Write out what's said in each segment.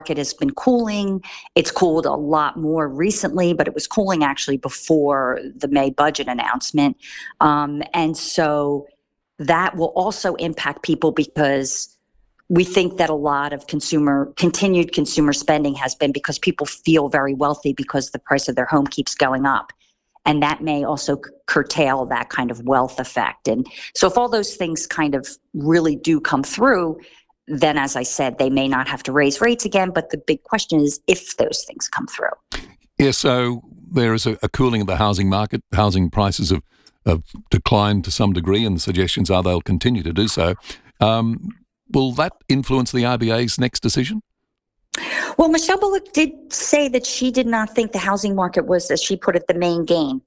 has been cooling. It's cooled a lot more recently, but it was cooling actually before the May budget announcement. And so that will also impact people because we think that a lot of continued consumer spending has been because people feel very wealthy because the price of their home keeps going up. And that may also curtail that kind of wealth effect. And so if all those things kind of really do come through, then as I said, they may not have to raise rates again. But the big question is if those things come through. Yeah, so there is a cooling of the housing market. Housing prices have declined to some degree, and the suggestions are they'll continue to do so. Will that influence the RBA's next decision? Well, Michelle Bullock did say that she did not think the housing market was, as she put it, the main game.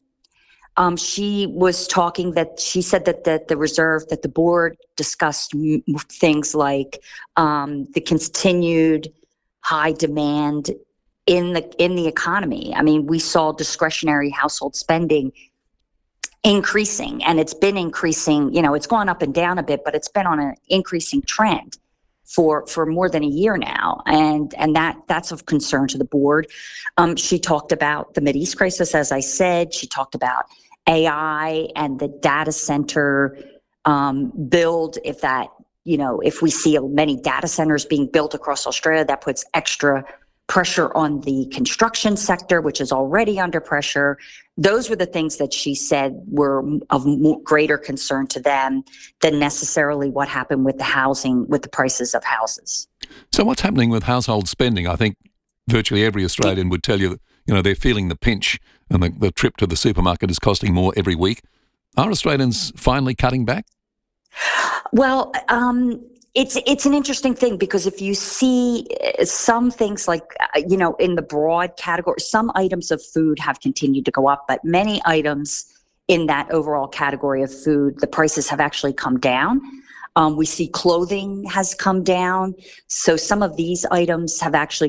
She was talking that she said that the reserve, that the board discussed things like the continued high demand in the economy. I mean, we saw discretionary household spending increasing, and it's been increasing. You know, it's gone up and down a bit, but it's been on an increasing trend for more than a year now, and that's of concern to the board. She talked about the Mideast crisis, as I said. She talked about AI and the data center build. If we see many data centers being built across Australia, that puts extra pressure on the construction sector, which is already under pressure. Those were the things that she said were of greater concern to them than necessarily what happened with the prices of houses. So what's happening with household spending? I think virtually every Australian would tell you that, they're feeling the pinch and the trip to the supermarket is costing more every week. Are Australians finally cutting back? Well, it's an interesting thing because if you see some things like, in the broad category, some items of food have continued to go up, but many items in that overall category of food, the prices have actually come down. We see clothing has come down. So some of these items have actually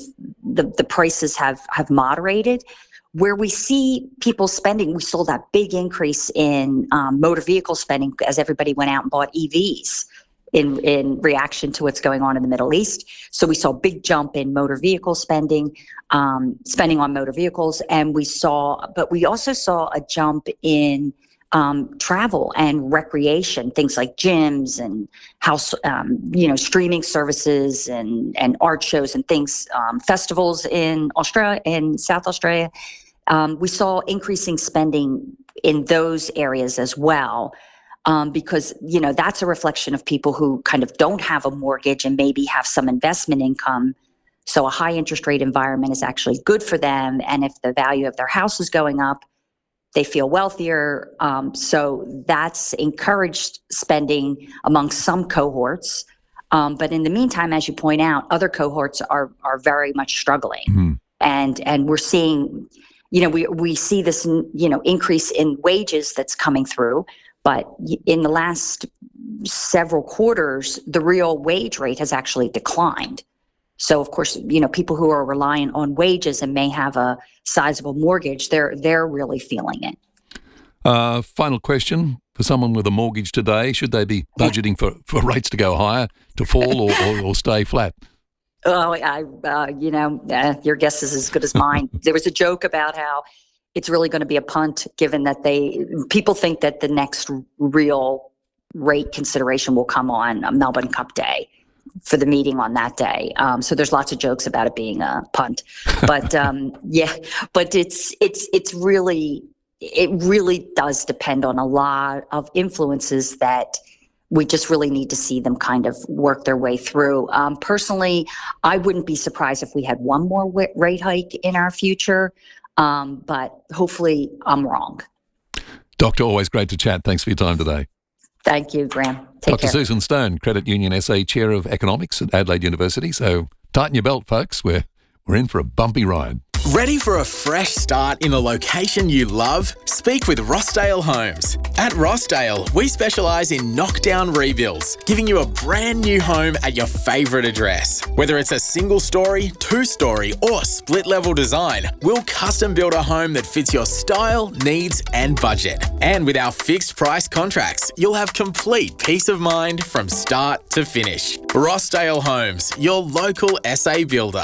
the prices have moderated. Where we see people spending, we saw that big increase in motor vehicle spending as everybody went out and bought EVs. In reaction to what's going on in the Middle East. So we saw a big jump in motor vehicle spending on motor vehicles. And we also saw a jump in travel and recreation, things like gyms and streaming services and art shows and things, festivals in Australia, in South Australia. We saw increasing spending in those areas as well. Because, that's a reflection of people who kind of don't have a mortgage and maybe have some investment income. So a high interest rate environment is actually good for them. And if the value of their house is going up, they feel wealthier. So that's encouraged spending among some cohorts. But in the meantime, as you point out, other cohorts are very much struggling. Mm-hmm. And we're seeing, we see this, increase in wages that's coming through. But in the last several quarters, the real wage rate has actually declined. So, of course, people who are reliant on wages and may have a sizable mortgage, they're really feeling it. Final question for someone with a mortgage today: should they be budgeting for rates to go higher, to fall, or stay flat? Oh, your guess is as good as mine. There was a joke about how it's really going to be a punt, given that people think that the next real rate consideration will come on Melbourne Cup Day for the meeting on that day. So there's lots of jokes about it being a punt, but but it really does depend on a lot of influences that we just really need to see them kind of work their way through. Personally, I wouldn't be surprised if we had one more rate hike in our future. But hopefully I'm wrong. Doctor, always great to chat. Thanks for your time today. Thank you, Graham. Take care. Dr. Susan Stone, Credit Union SA Chair of Economics at Adelaide University. So tighten your belt, folks. We're in for a bumpy ride. Ready for a fresh start in a location you love? Speak with Rossdale Homes. At Rossdale, we specialise in knockdown rebuilds, giving you a brand new home at your favourite address. Whether it's a single story, two-story or split level design, we'll custom build a home that fits your style, needs and budget. And with our fixed price contracts, you'll have complete peace of mind from start to finish. Rossdale Homes, your local SA builder.